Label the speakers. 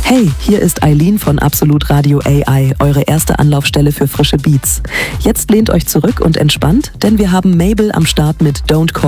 Speaker 1: Hey, hier ist Eileen von Absolut Radio AI, eure erste Anlaufstelle für frische Beats. Jetzt lehnt euch zurück und entspannt, denn wir haben Mabel am Start mit Don't Call